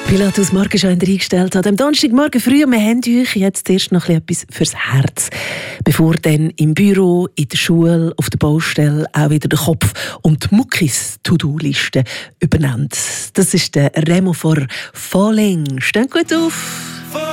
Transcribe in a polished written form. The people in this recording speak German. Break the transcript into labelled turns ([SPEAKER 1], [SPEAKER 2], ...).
[SPEAKER 1] Pilatus Morgenschein eingestellt hat. Am Donnerstagmorgen früh, wir haben euch jetzt erst noch etwas fürs Herz. Bevor dann im Büro, in der Schule, auf der Baustelle auch wieder der Kopf und die Muckis-To-Do-Liste übernimmt. Das ist der Remo von Falling. Steht gut auf!